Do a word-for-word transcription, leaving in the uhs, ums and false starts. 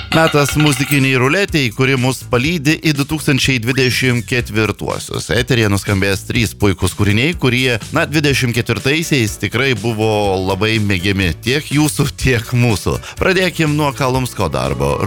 Metas muzikiniai ruletėjai, kuri mus palydi į du tūkstančiai dvidešimt ketvirtuosius. Eterėje nuskambės trys puikūs kūriniai, kurie, na, dvidešimt ketvirtaisiais tikrai buvo labai mėgiami tiek jūsų, tiek mūsų. Pradėkim nuo Kalumsko darbo.